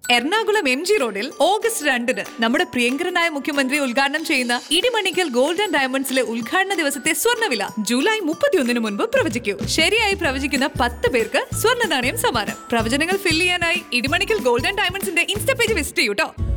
Ernakulam MG റോഡിൽ August 2 നമ്മുടെ പ്രിയങ്കരനായ മുഖ്യമന്ത്രി ഉദ്ഘാടനം ചെയ്യുന്ന ഇടിമണിക്കൽ ഗോൾഡ് ആൻഡ് ഡയമണ്ട്സിലെ ഉദ്ഘാടന ദിവസത്തെ സ്വർണ്ണവില ജൂലൈ 31 മുൻപ് പ്രവചിക്കൂ. ശരിയായി പ്രവചിക്കുന്ന 10 പേർക്ക് സ്വർണ്ണ നാണയം സമ്മാനം. പ്രവചനങ്ങൾ ഫിൽ ചെയ്യാനായി Idimannickal gold and ഡയമണ്ട്സിന്റെ insta page visit ചെയ്യൂട്ടോ.